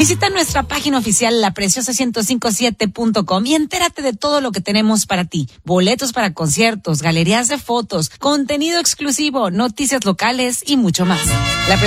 Visita nuestra página oficial lapreciosa1057.com y entérate de todo lo que tenemos para ti. Boletos para conciertos, galerías de fotos, contenido exclusivo, noticias locales y mucho más.